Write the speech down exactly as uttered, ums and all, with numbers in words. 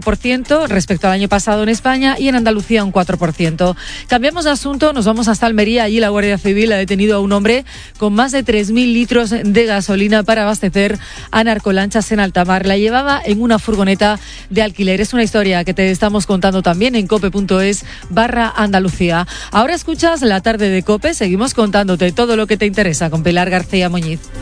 por ciento respecto al año pasado en España y en Andalucía un cuatro por ciento. Cambiamos de asunto, nos vamos hasta Almería. Allí la Guardia Civil ha detenido a un hombre con más de tres mil litros de gasolina para abastecer a narcolanchas en alta mar. La llevaba en una furgoneta de alquiler. Es una historia que te estamos contando también en cope.es barra Andalucía. Ahora escuchas La Tarde de COPE. Seguimos contándote todo lo que te interesa con Pilar García Muñiz.